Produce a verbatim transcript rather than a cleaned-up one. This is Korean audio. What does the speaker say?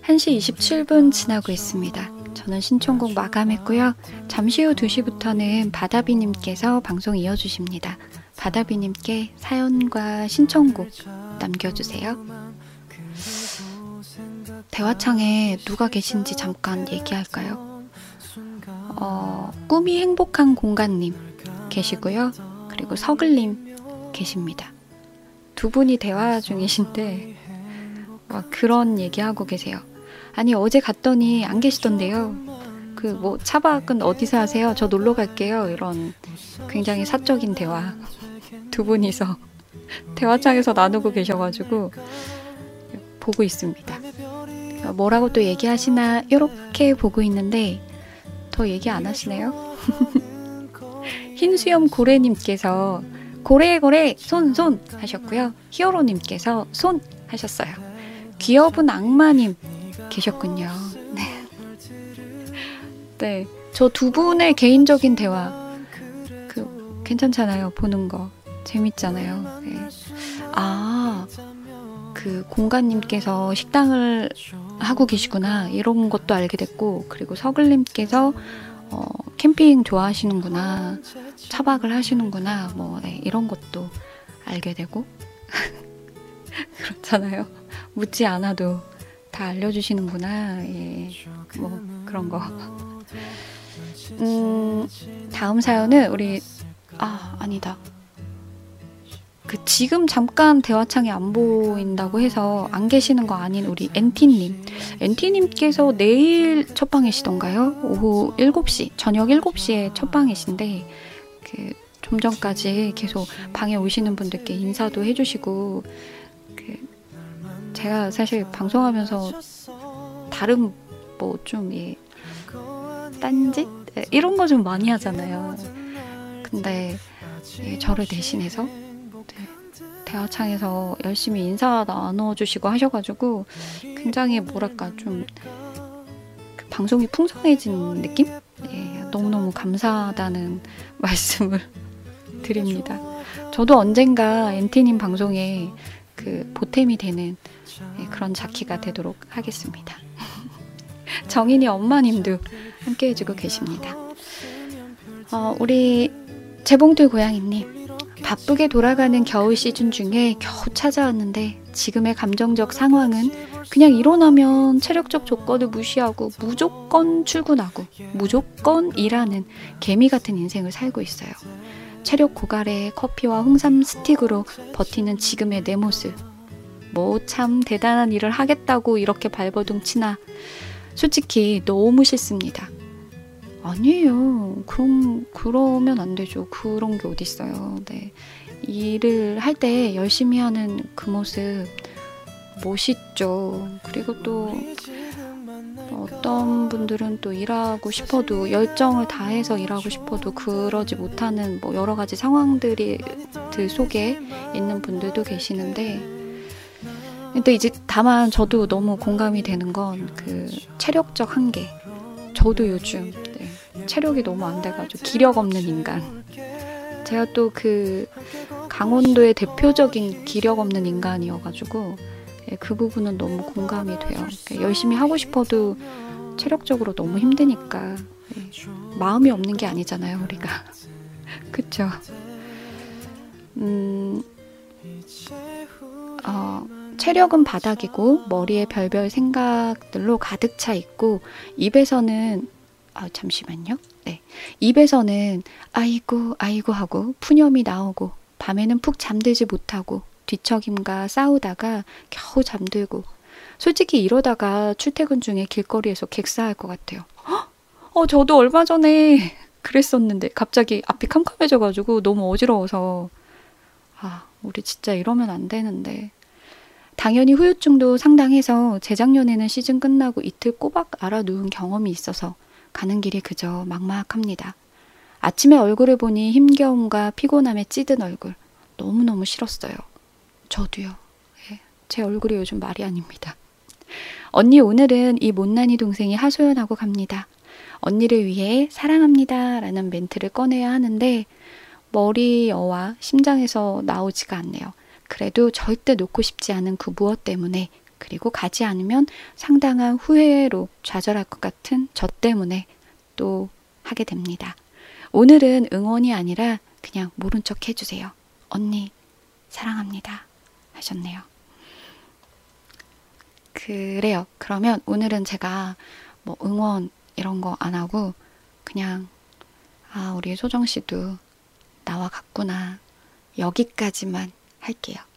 한 시 이십칠 분 지나고 있습니다. 저는 신청곡 마감했고요. 잠시 후 두 시부터는 바다비님께서 방송 이어주십니다. 바다비님께 사연과 신청곡 남겨주세요. 대화창에 누가 계신지 잠깐 얘기할까요? 어, 꿈이 행복한 공간님 계시고요. 그리고 서글님 계십니다. 두 분이 대화 중이신데 막 그런 얘기하고 계세요. 아니 어제 갔더니 안 계시던데요. 그 뭐 차박은 어디서 하세요? 저 놀러 갈게요. 이런 굉장히 사적인 대화 두 분이서 대화창에서 나누고 계셔가지고 보고 있습니다. 뭐라고 또 얘기하시나 이렇게 보고 있는데 더 얘기 안 하시네요. 흰수염 고래님께서 고래고래 손손 하셨고요. 히어로님께서 손 하셨어요. 귀여운 악마님 계셨군요. 네, 네, 저 두 분의 개인적인 대화 그 괜찮잖아요. 보는 거 재밌잖아요. 네. 아, 그 공간님께서 식당을 하고 계시구나 이런 것도 알게 됐고, 그리고 서글님께서 어, 캠핑 좋아하시는구나, 차박을 하시는구나, 뭐 네, 이런 것도 알게 되고 그렇잖아요. 묻지 않아도 다 알려주시는구나. 예, 뭐 그런 거. 음, 다음 사연은 우리 아 아니다. 그 지금 잠깐 대화창에 안 보인다고 해서 안 계시는 거 아닌 우리 엔티님. 엔티님께서 내일 첫방이시던가요? 오후 일곱 시, 저녁 일곱 시에 첫방이신데 그 좀 전까지 계속 방에 오시는 분들께 인사도 해주시고, 그 제가 사실 방송하면서 다른 뭐 좀 예, 딴짓? 이런 거 좀 많이 하잖아요. 근데 예, 저를 대신해서 대화창에서 열심히 인사 나눠주시고 하셔가지고 굉장히 뭐랄까 좀 그 방송이 풍성해진 느낌? 예, 너무너무 감사하다는 말씀을 드립니다. 저도 언젠가 엔티님 방송에 그 보탬이 되는 예, 그런 자키가 되도록 하겠습니다. 정인이 엄마님도 함께 해주고 계십니다. 어, 우리 재봉틀 고양이님, 바쁘게 돌아가는 겨울 시즌 중에 겨우 찾아왔는데 지금의 감정적 상황은 그냥 일어나면 체력적 조건을 무시하고 무조건 출근하고 무조건 일하는 개미 같은 인생을 살고 있어요. 체력 고갈에 커피와 홍삼 스틱으로 버티는 지금의 내 모습. 뭐 참 대단한 일을 하겠다고 이렇게 발버둥 치나. 솔직히 너무 싫습니다. 아니에요. 그럼, 그러면 안 되죠. 그런 게 어딨어요. 네. 일을 할 때 열심히 하는 그 모습 멋있죠. 그리고 또 어떤 분들은 또 일하고 싶어도 열정을 다해서 일하고 싶어도 그러지 못하는 뭐 여러 가지 상황들이 들 속에 있는 분들도 계시는데, 근데 이제 다만 저도 너무 공감이 되는 건 그 체력적 한계. 저도 요즘 네, 체력이 너무 안 돼가지고 기력 없는 인간. 제가 또 그 강원도의 대표적인 기력 없는 인간이어가지고 예, 그 부분은 너무 공감이 돼요. 그러니까 열심히 하고 싶어도 체력적으로 너무 힘드니까 예, 마음이 없는 게 아니잖아요, 우리가. 그쵸? 음, 어, 체력은 바닥이고 머리에 별별 생각들로 가득 차 있고 입에서는 아 잠시만요. 네, 입에서는 아이고 아이고 하고 푸념이 나오고 밤에는 푹 잠들지 못하고 뒤척임과 싸우다가 겨우 잠들고, 솔직히 이러다가 출퇴근 중에 길거리에서 객사할 것 같아요. 헉! 어 저도 얼마 전에 그랬었는데 갑자기 앞이 캄캄해져가지고 너무 어지러워서 아 우리 진짜 이러면 안 되는데. 당연히 후유증도 상당해서 재작년에는 시즌 끝나고 이틀 꼬박 알아 누운 경험이 있어서 가는 길이 그저 막막합니다. 아침에 얼굴을 보니 힘겨움과 피곤함에 찌든 얼굴 너무너무 싫었어요. 저도요. 네, 제 얼굴이 요즘 말이 아닙니다. 언니 오늘은 이 못난이 동생이 하소연하고 갑니다. 언니를 위해 사랑합니다 라는 멘트를 꺼내야 하는데 머리어와 심장에서 나오지가 않네요. 그래도 절대 놓고 싶지 않은 그 무엇 때문에 그리고 가지 않으면 상당한 후회로 좌절할 것 같은 저 때문에 또 하게 됩니다. 오늘은 응원이 아니라 그냥 모른 척 해주세요. 언니, 사랑합니다. 하셨네요. 그래요. 그러면 오늘은 제가 뭐 응원 이런 거 안 하고 그냥 아, 우리 소정 씨도 나와 같구나. 여기까지만 할게요.